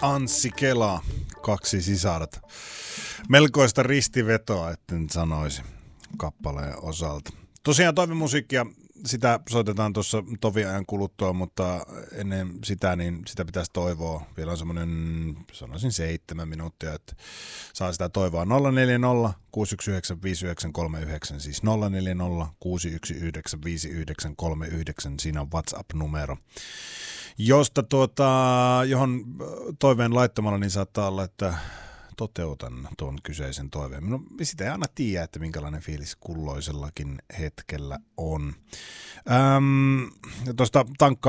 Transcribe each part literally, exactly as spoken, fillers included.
Anssi Kela, kaksi sisarta. Melkoista ristivetoa, etten sanoisi kappaleen osalta. Tosiaan toivemusiikkia, sitä soitetaan tuossa toviajan kuluttua, mutta ennen sitä, niin sitä pitäisi toivoa. Vielä on semmoinen, sanoisin seitsemän minuuttia, että saa sitä toivoa. nolla neljä nolla kuusi yksi yhdeksän viisi yhdeksän kolme yhdeksän, siis nolla neljä nolla kuusi yksi yhdeksän viisi yhdeksän kolme yhdeksän, siinä on WhatsApp-numero. Josta tuota, johon toiveen laittamalla, niin saattaa olla, että toteutan tuon kyseisen toiveen. No, sitä ei aina tiedä, että minkälainen fiilis kulloisellakin hetkellä on. Ähm, tuosta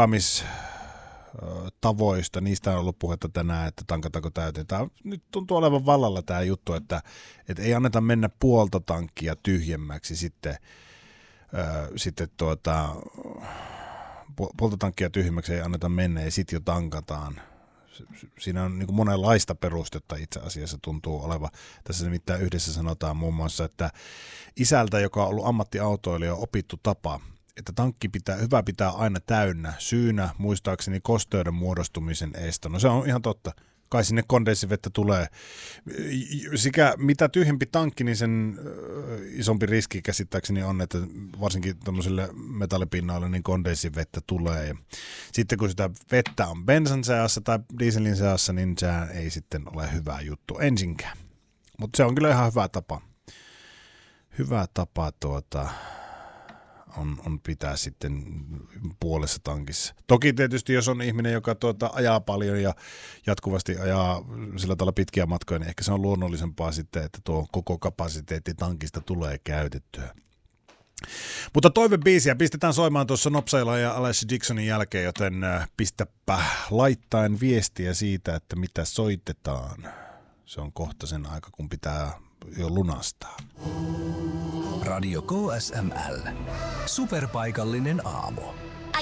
tankkaamistavoista, niistä on ollut puhetta tänään, että tankataanko täyteen. Tämä nyt tuntuu olevan vallalla tämä juttu, että, että ei anneta mennä puolta tankkia tyhjemmäksi sitten, äh, sitten tuota, puolta tankkia tyhjemmäksi ei anneta mennä ja sitten jo tankataan. Siinä on niin kuin monenlaista perustetta itse asiassa tuntuu oleva. Tässä nimittäin yhdessä sanotaan muun muassa, että isältä, joka on ollut ammattiautoilija, on opittu tapa, että tankki pitää, hyvä pitää aina täynnä, syynä muistaakseni kosteuden muodostumisen esto. No se on ihan totta. Kai sinne kondenssivettä tulee. Sikä mitä tyhjempi tankki, niin sen isompi riski käsittääkseni on, että varsinkin tämmöiselle metallipinnoille niin kondenssivettä tulee. Ja sitten kun sitä vettä on bensan seassa tai dieselin seassa, niin se ei sitten ole hyvä juttu ensinkään. Mutta se on kyllä ihan hyvä tapa. Hyvä tapa tuota... On, on pitää sitten puolessa tankissa. Toki tietysti, jos on ihminen, joka tuota, ajaa paljon ja jatkuvasti ajaa sillä tavalla pitkiä matkoja, niin ehkä se on luonnollisempaa sitten, että tuo koko kapasiteetti tankista tulee käytettyä. Mutta toivebiisiä pistetään soimaan tuossa Nopsailla ja Alessia Dixonin jälkeen, joten pistäpä laittaen viestiä siitä, että mitä soitetaan. Se on kohta sen aika, kun pitää jo lunastaa. Radio K S M L. Superpaikallinen aamu.